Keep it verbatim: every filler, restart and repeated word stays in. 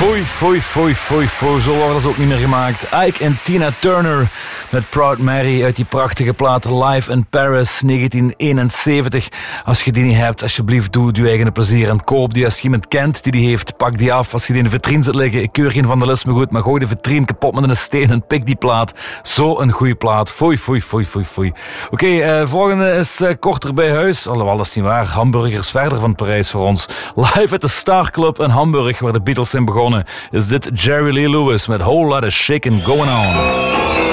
Foei, foei, foei, foei, foei. Zo worden ze ook niet meer gemaakt. Ike en Tina Turner met Proud Mary uit die prachtige plaat Live in Paris negentien eenenzeventig. Als je die niet hebt, alsjeblieft doe je eigen plezier en koop die. Als je iemand kent die die heeft, pak die af. Als je die in de vitrine zit liggen, ik keur geen vandalisme goed, maar gooi de vitrine kapot met een steen en pik die plaat. Zo een goede plaat. Foei, foei, foei, foei, foei. Oké, okay, uh, volgende is uh, korter bij huis. Alhoewel, dat is niet waar. Hamburgers verder van Parijs voor ons. Live at the Star Club in Hamburg, waar de Beatles zijn begonnen, is dit Jerry Lee Lewis met Whole Lotta Shakin' Going On.